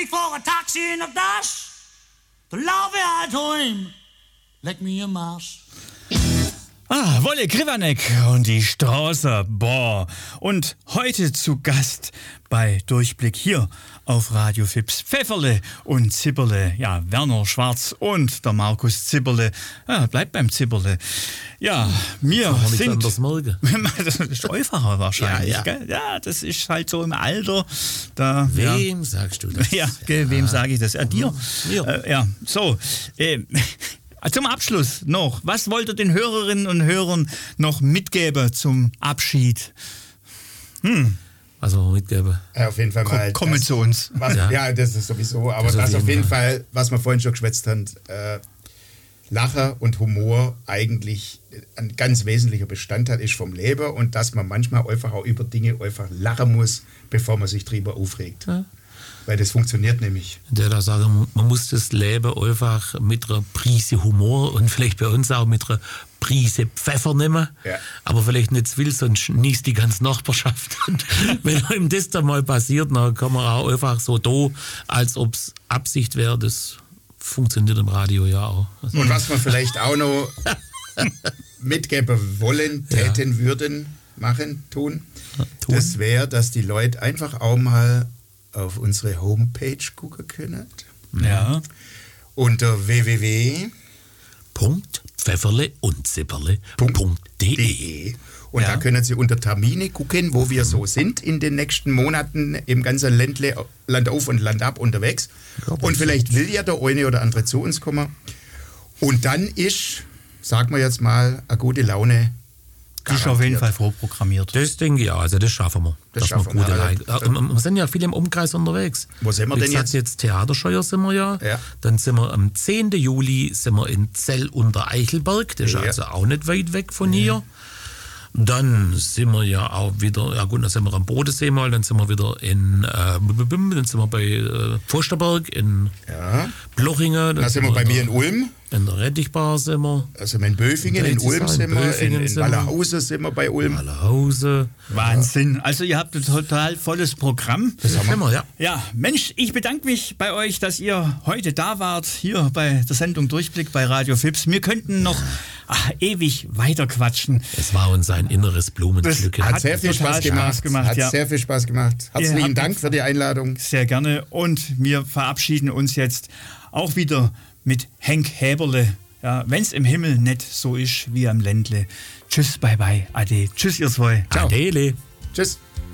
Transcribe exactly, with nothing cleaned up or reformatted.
ik voor een taxi in de das. De lauwe uit heim. Leck mir ihr Marsch. Ah, Wolle Krivanek und die Straße, boah. Und heute zu Gast bei Durchblick hier auf Radio Fips Pfefferle und Zipperle. Ja, Werner Schwarz und der Markus Zipperle. Ja, bleibt beim Zipperle. Ja, wir sind... Das ist einfacher wahrscheinlich, ja, ja. Gell? Ja, das ist halt so im Alter. Da, wem ja. sagst du das? Ja, gell, wem ja. sage ich das? Ja, dir. Ja, äh, ja. So, äh, zum Abschluss noch, was wollt ihr den Hörerinnen und Hörern noch mitgeben zum Abschied? Hm. Was wir mitgeben? Ja, auf jeden Fall mal. Kommen zu uns. Was, ja. ja, das ist sowieso, aber das, das auf jeden Fall, Fall, was wir vorhin schon geschwätzt haben, äh, Lacher und Humor eigentlich ein ganz wesentlicher Bestandteil ist vom Leben und dass man manchmal einfach auch über Dinge einfach lachen muss, bevor man sich drüber aufregt. Ja. Weil das funktioniert nämlich. Der da sagen, man muss das Leben einfach mit einer Prise Humor und vielleicht bei uns auch mit einer Prise Pfeffer nehmen. Ja. Aber vielleicht nicht zu viel, sonst niest die ganze Nachbarschaft. Und wenn einem das dann mal passiert, dann kann man auch einfach so da, als ob es Absicht wäre. Das funktioniert im Radio ja auch. Also und was wir vielleicht auch noch mitgeben wollen, täten, ja. würden, machen, tun, ja, tun. Das wäre, dass die Leute einfach auch mal auf unsere Homepage gucken können. Ja. Unter w w w punkt pfefferle und zipperle punkt de. Und ja. da können Sie unter Termine gucken, wo wir so sind in den nächsten Monaten im ganzen Ländle, Land auf und Land ab unterwegs. Ja, und vielleicht will ja der eine oder andere zu uns kommen. Und dann ist, sagen wir jetzt mal, eine gute Laune. Das ist auf jeden Fall vorprogrammiert. Das denke ich ja, also das schaffen wir. Das schaffen wir. Ja, wir sind ja viel im Umkreis unterwegs. Wo sind wir Wie denn gesagt, jetzt? jetzt Theaterscheuer sind wir ja. ja. Dann sind wir am zehnten Juli sind wir in Zell unter Eichelberg. Das ist ja. also auch nicht weit weg von ja. hier. Dann sind wir ja auch wieder, ja gut, dann sind wir am Bodensee mal, dann sind wir wieder in, äh, dann sind wir bei äh, Pfosterberg in ja. Blochingen. Dann, dann sind wir bei mir in Ulm. In der Rettichbar sind wir. Also in Böfingen, in Ulm sind wir, in, in Wallerhausen sind wir bei Ulm. Wallerhausen. Wahnsinn. Also ihr habt ein total volles Programm. Das haben wir, ja. Ja, Mensch, ich bedanke mich bei euch, dass ihr heute da wart, hier bei der Sendung Durchblick bei Radio Fips. Wir könnten noch ach, ewig weiter quatschen. Es war uns ein inneres Blumenpflücken. Hat, hat sehr viel Spaß gemacht. gemacht. Hat ja. sehr viel Spaß gemacht. Herzlichen Dank für die Einladung. Sehr gerne. Und wir verabschieden uns jetzt auch wieder mit Henk Häberle. Ja, wenn's im Himmel nicht so ist wie am Ländle. Tschüss, bye bye, ade. Tschüss, ihr zwei. Ciao. Adele. Tschüss.